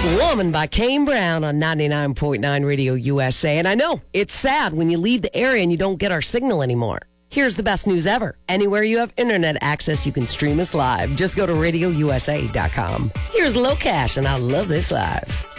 Woman by Kane Brown on 99.9 Radio USA. And I know, it's sad when you leave the area and you don't get our signal anymore. Here's the best news ever. Anywhere you have internet access, you can stream us live. Just go to radiousa.com. Here's Low Cash, and I love this live.